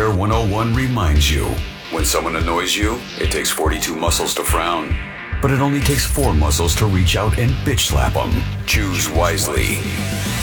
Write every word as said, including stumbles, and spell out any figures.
Care one oh one reminds you, when someone annoys you, it takes forty-two muscles to frown. But it only takes four muscles to reach out and bitch slap them. Choose wisely.